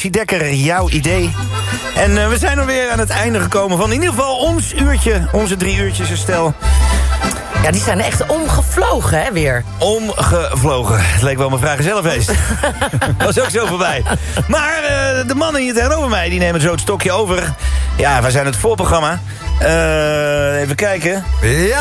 redactie Dekker, jouw idee. En we zijn alweer aan het einde gekomen van in ieder geval ons uurtje. Onze 3 uurtjes herstel. Ja, die zijn echt omgevlogen, hè, weer. Omgevlogen. Het leek wel mijn vrijgezellenfeest. Was ook zo voorbij. Maar de mannen hier tegenover mij, die nemen zo het stokje over. Ja, wij zijn het voorprogramma. Even kijken. Ja.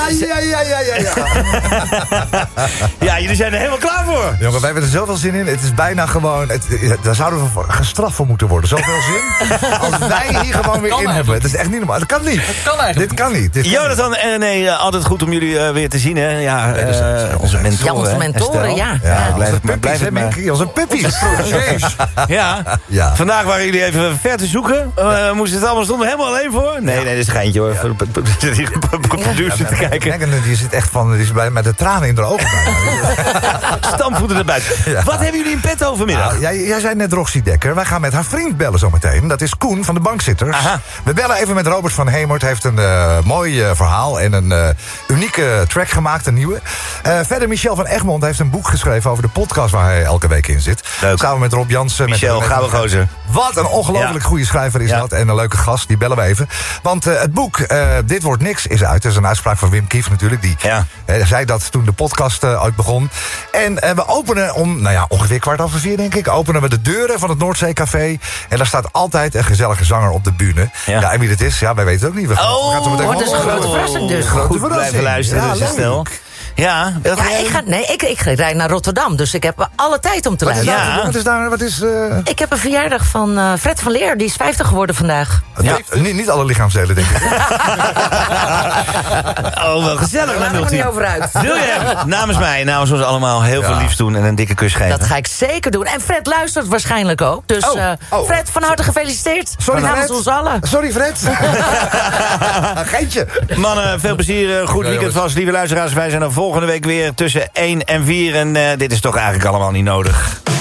Ja, jullie zijn er helemaal klaar voor. Jongen, wij hebben er zoveel zin in. Het is bijna gewoon... daar zouden we gestraft voor moeten worden. Zoveel zin. Als wij hier gewoon weer in hebben. Het is echt niet normaal. Dat kan niet. Dit kan niet. Jonathan en René, altijd goed om jullie weer te zien, hè? Ja, onze mentoren. Ja, onze mentoren, ja. Onze puppies. Ja. Vandaag waren jullie even ver te zoeken. Moesten het allemaal stonden helemaal alleen voor? Nee, dat is een geintje, hoor. Voor de producer te kijken. Die zit echt van... Die is met de tranen in de ogen bijna. Stampvoeten erbij. Ja. Wat hebben jullie in petto vanmiddag? Jij zei net Roxy Dekker. Wij gaan met haar vriend bellen zometeen. Dat is Koen van de Bankzitters. Aha. We bellen even met Robert van Hemert. Heeft een mooi verhaal en een unieke track gemaakt, een nieuwe. Verder Michel van Egmond heeft een boek geschreven over de podcast waar hij elke week in zit. Leuk. Samen met Rob Jansen. Michel, gouden gozer. Wat een ongelooflijk goede schrijver is dat. En een leuke gast, die bellen we even. Want het boek Dit Wordt Niks is uit. Dat is een uitspraak van Wim Kief natuurlijk. Die zei dat toen de podcast uit begon. En we openen om, ongeveer 4:15 denk ik, openen we de deuren van het Noordzeecafé. En daar staat altijd een gezellige zanger op de bühne. Ja, en wie dit is, wij weten het ook niet. We gaan zo meteen dat is een grote verrassing dus. Goed blijven luisteren, dus stel. Ja, ik rijd naar Rotterdam, dus ik heb alle tijd om te luisteren. Wat is Ik heb een verjaardag van Fred van Leer, die is 50 geworden vandaag. Ja. Niet alle lichaamsdelen, denk ik. Wel gezellig. Daar laat ik niet over uit. Wil je hem namens mij, namens ons allemaal heel veel liefs doen en een dikke kus geven? Dat ga ik zeker doen. En Fred luistert waarschijnlijk ook. Dus Fred, van harte gefeliciteerd. Sorry, namens ons allen. Sorry, Fred. Geintje. Mannen, veel plezier. Goed weekend vast, lieve luisteraars. Wij zijn er volgende week weer tussen 1 en 4. En dit is toch eigenlijk allemaal niet nodig.